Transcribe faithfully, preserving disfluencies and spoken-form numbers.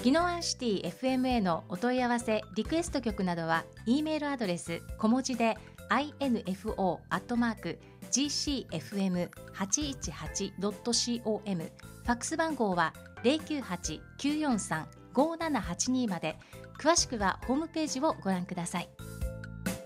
宜野湾シティ エフエムエー のお問い合わせリクエスト曲などは E メールアドレス小文字で インフォ アットマーク ジーシーエフエムはちいちはち ドット コム ファックス番号は ゼロきゅうはち きゅうよんさん ごーななはちに まで。詳しくはホームページをご覧ください。